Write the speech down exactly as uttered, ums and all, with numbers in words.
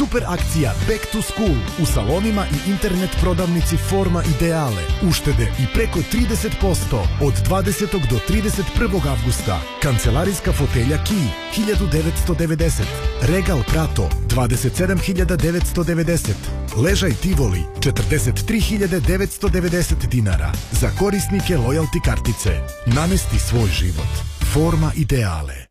super akcija Back to School u salonima i internet prodavnici Forma Ideale. Uštede i preko trideset posto od dvadesetog do trideset prvog avgusta. Kancelarijska fotelja Key hiljadu devetsto devedeset. Regal Prato dvadeset sedam hiljada devetsto devedeset. Ležaj Tivoli četrdeset tri hiljade devetsto devedeset dinara. Za korisnike lojalty kartice. Namesti svoj život. Forma Ideale.